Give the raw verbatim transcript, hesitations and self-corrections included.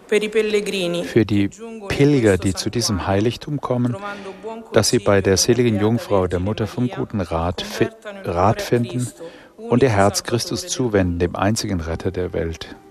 für die Pilger, die zu diesem Heiligtum kommen, dass sie bei der seligen Jungfrau, der Mutter vom guten Rat, fi- Rat finden und ihr Herz Christus zuwenden, dem einzigen Retter der Welt.